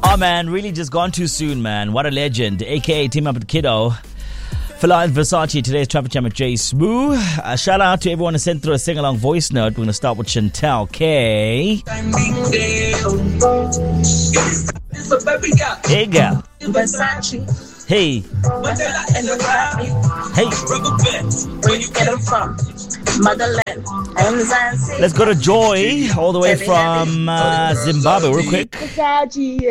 Oh man, really just gone too soon, man. What a legend. AKA Team Up with Kiddo. Fela and Versace, today's traffic jam with Jay Smooth. Shout out to everyone who sent through a sing-along voice note. We're going to start with Chantel K. Hey girl. Versace. Hey. Hey. Where you get them from? Motherland. Let's go to Joy, all the way from Zimbabwe, real quick. Versace,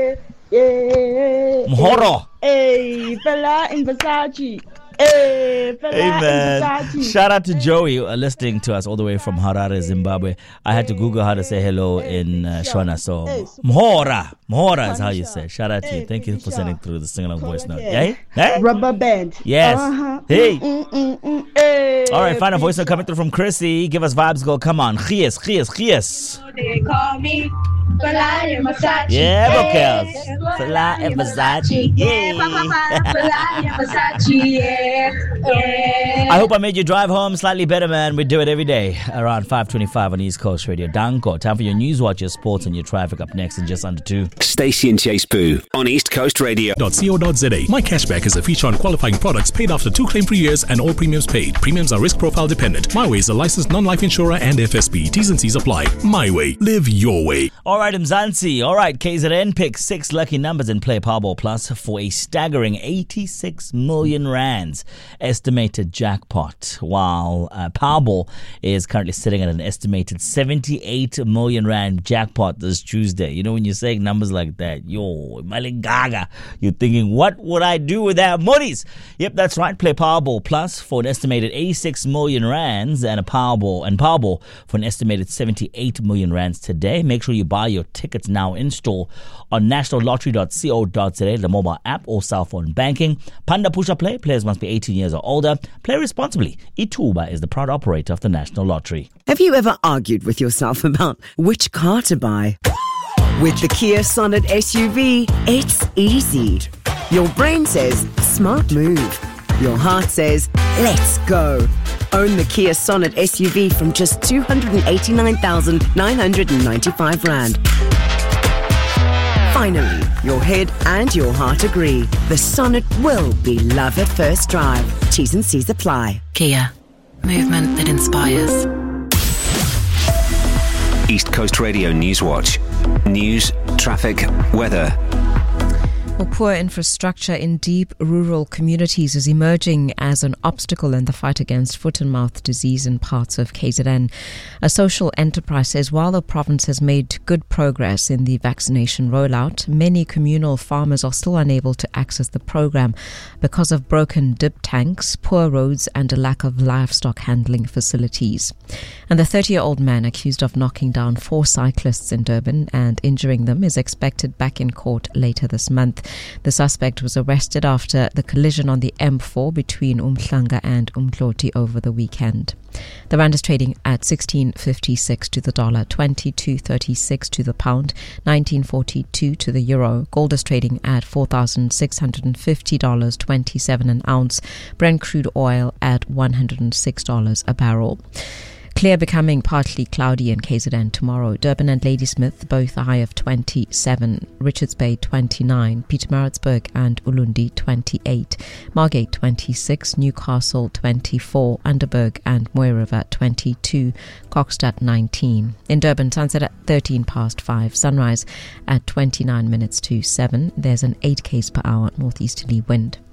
yeah. Mhoro. Hey, Fela in Versace. Hey, Fela Hey man, in Versace. shout out to Joey listening to us all the way from Harare, Zimbabwe. I had to Google how to say hello in Shona, so Mhora is how you say. Shout out to you. Thank you for sending through the sing-along voice note. Hey? Rubber band. Yes. Hey. Hey. All right, final voice note coming through from Chrissy. Give us vibes, go. Come on. Chies. They call me Fela in Versace. Yeah, vocals. Fela and Versace. Yeah, Fela in Versace. Yeah. I hope I made your drive home slightly better, man. We do it every day around 5:25 on East Coast Radio. Danko, time for your news, watch your sports, and your traffic up next in just under 2. Stacey and Chase Boo on East Coast Radio. .co.za. My Cashback is a feature on qualifying products paid after 2 claim-free years and all premiums paid. Premiums are risk profile dependent. My Way is a licensed non-life insurer and FSP. T's and C's apply. My Way. Live your way. All right, Mzansi. All right, KZN picks 6 lucky numbers in Play Powerball Plus for a staggering 86 million rands estimated jackpot, while Powerball is currently sitting at an estimated 78 million rand jackpot this Tuesday. You know, when you're saying numbers like that, Malingaga, you're thinking, what would I do with that monies? Yep, that's right. Play Powerball Plus for an estimated 86 million rands and Powerball for an estimated 78 million rands today. Make sure you buy your tickets now in store on nationallottery.co.za, the mobile app or cell phone banking. Panda Pusha Play. Players must be 18 years or older. Play responsibly. Ituba is the proud operator of the National Lottery. Have you ever argued with yourself about which car to buy? With the Kia Sonet SUV, it's easy. Your brain says, smart move. Your heart says, let's go. Own the Kia Sonet SUV from just 289,995 Rand. Finally, your head and your heart agree. The Sonet will be love at first drive. T's and C's apply. Kia. Movement that inspires. East Coast Radio News Watch. News, traffic, weather. Well, poor infrastructure in deep rural communities is emerging as an obstacle in the fight against foot and mouth disease in parts of KZN. A social enterprise says while the province has made good progress in the vaccination rollout, many communal farmers are still unable to access the program because of broken dip tanks, poor roads and a lack of livestock handling facilities. And the 30-year-old man accused of knocking down 4 cyclists in Durban and injuring them is expected back in court later this month. The suspect was arrested after the collision on the M4 between Umhlanga and Umdloti over the weekend. The rand is trading at 16.56 to the dollar, 22.36 to the pound, 19.42 to the euro. Gold is trading at $4,650.27 an ounce. Brent crude oil at $106 a barrel. Clear becoming partly cloudy in KZN tomorrow. Durban and Ladysmith both a high of 27, Richards Bay 29, Pietermaritzburg and Ulundi 28, Margate 26, Newcastle 24, Underberg and Mooi River 22, Kokstad 19. In Durban, sunset at 13 past 5, sunrise at 29 minutes to 7. There's an 8 km per hour northeasterly wind.